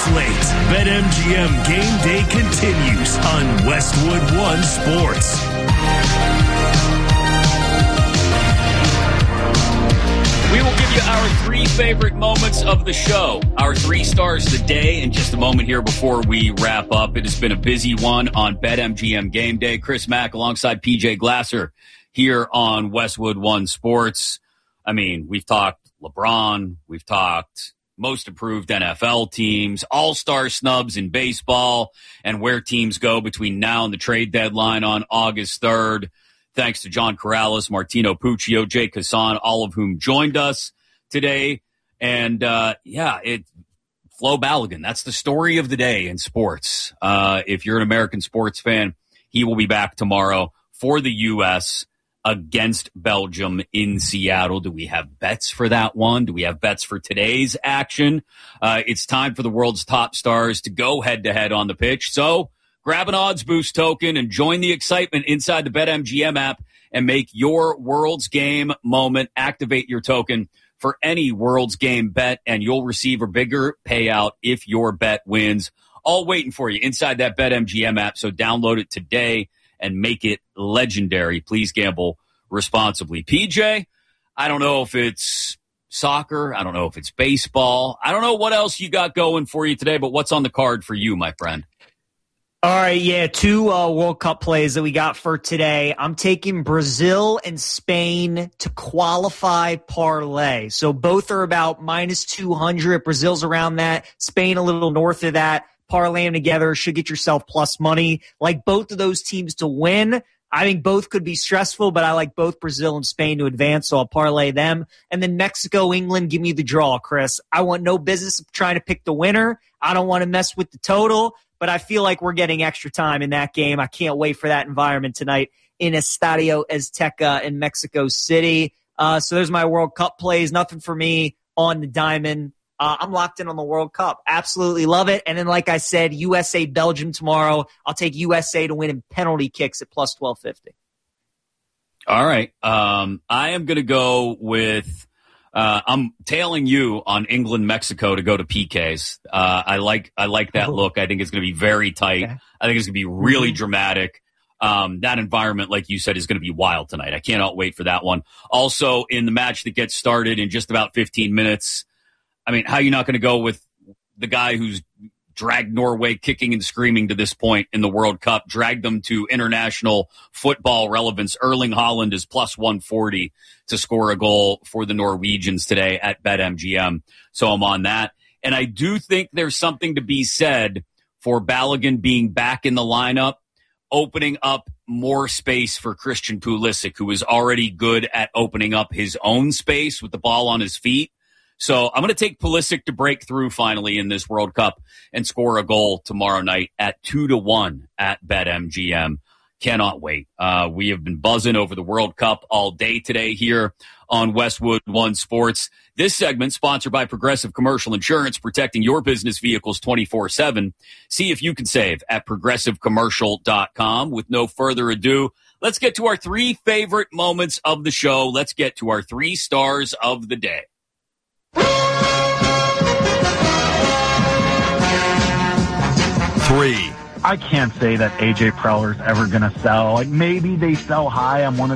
slate. BetMGM Game Day continues on Westwood One Sports. We will give you our 3 favorite moments of the show, our 3 stars of the day in just a moment here before we wrap up. It has been a busy one on BetMGM Game Day. Chris Mack alongside PJ Glasser here on Westwood One Sports. I mean, we've talked LeBron, we've talked most improved NFL teams, all-star snubs in baseball, and where teams go between now and the trade deadline on August 3rd. Thanks to John Corrales, Martino Puccio, Jake Hassan, all of whom joined us today. And, Flo Balogun, that's the story of the day in sports. If you're an American sports fan, he will be back tomorrow for the U.S. against Belgium in Seattle. Do we have bets for that one? Do we have bets for today's action? It's time for the world's top stars to go head-to-head on the pitch. So grab an odds boost token and join the excitement inside the BetMGM app and make your World's Game moment. Activate your token for any World's Game bet, and you'll receive a bigger payout if your bet wins. All waiting for you inside that BetMGM app, so download it today and make it legendary. Please gamble responsibly. PJ, I don't know if it's soccer. I don't know if it's baseball. I don't know what else you got going for you today, but what's on the card for you, my friend? All right, yeah, 2 World Cup plays that we got for today. I'm taking Brazil and Spain to qualify parlay. So both are about minus 200. Brazil's around that. Spain a little north of that. Parlay them together. Should get yourself plus money. Like both of those teams to win. I think both could be stressful, but I like both Brazil and Spain to advance, so I'll parlay them. And then Mexico, England, give me the draw, Chris. I want no business trying to pick the winner. I don't want to mess with the total. But I feel like we're getting extra time in that game. I can't wait for that environment tonight in Estadio Azteca in Mexico City. So there's my World Cup plays. Nothing for me on the diamond. I'm locked in on the World Cup. Absolutely love it. And then, like I said, USA-Belgium tomorrow. I'll take USA to win in penalty kicks at plus 1250. All right. I am going to go with I'm tailing you on England, Mexico to go to PKs. I like that look. I think it's going to be very tight. Okay. I think it's going to be really dramatic. That environment, like you said, is going to be wild tonight. I cannot wait for that one. Also, in the match that gets started in just about 15 minutes, I mean, how are you not going to go with the guy who's dragged Norway kicking and screaming to this point in the World Cup, dragged them to international football relevance? Erling Haaland is plus 140 to score a goal for the Norwegians today at BetMGM. So I'm on that. And I do think there's something to be said for Balogun being back in the lineup, opening up more space for Christian Pulisic, who is already good at opening up his own space with the ball on his feet. So I'm going to take Pulisic to break through finally in this World Cup and score a goal tomorrow night at 2-1 at BetMGM. Cannot wait. We have been buzzing over the World Cup all day today here on Westwood One Sports. This segment sponsored by Progressive Commercial Insurance, protecting your business vehicles 24/7. See if you can save at progressivecommercial.com. With no further ado, let's get to our 3 favorite moments of the show. Let's get to our 3 stars of the day. 3. I can't say that AJ Preller's ever going to sell. Like, maybe they sell high. I'm one of